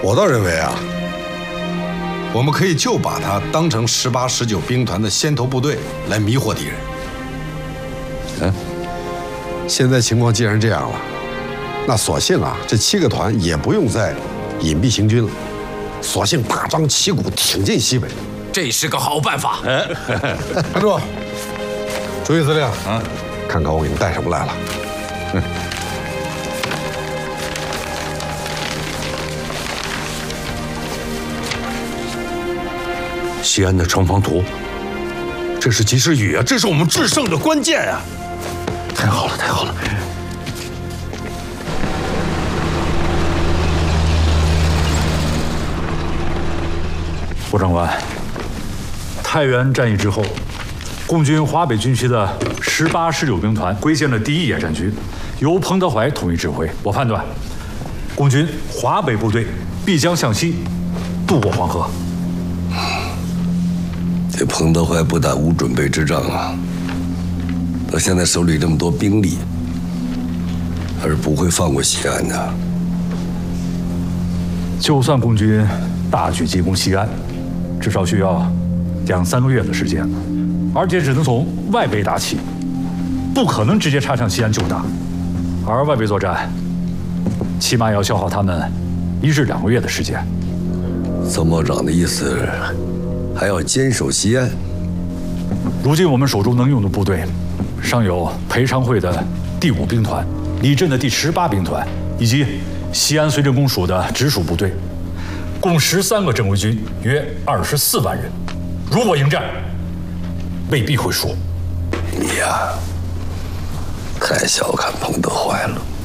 我倒认为啊，我们可以就把它当成18、19兵团的先头部队来迷惑敌人。现在情况既然这样了，那索性啊，这7个团也不用再隐蔽行军了，索性大张旗鼓挺进西北。 这是个好办法。 站住！注意司令啊，看看我给你带什么来了。 西安的城防图，这是及时雨啊！这是我们制胜的关键啊！太好了，太好了！ 胡长官，太原战役之后，共军华北军区的18、19兵团归建了第1野战军，由彭德怀统一指挥。我判断，共军华北部队必将向西渡过黄河。 这彭德怀不但无准备之仗啊，他现在手里这么多兵力，他是不会放过西安的。 就算共军大举进攻西安，至少需要2、3个月的时间，而且只能从外围打起，不可能直接插上西安就打。而外围作战，起码要消耗他们1至2个月的时间。 参谋长的意思，还要坚守西安。 如今我们手中能用的部队，尚有裴昌会的第5兵团、李震的第18兵团，以及西安绥靖公署的直属部队，共13个正规军，约24万人。如果迎战，未必会输。 你呀，太小看彭德怀了。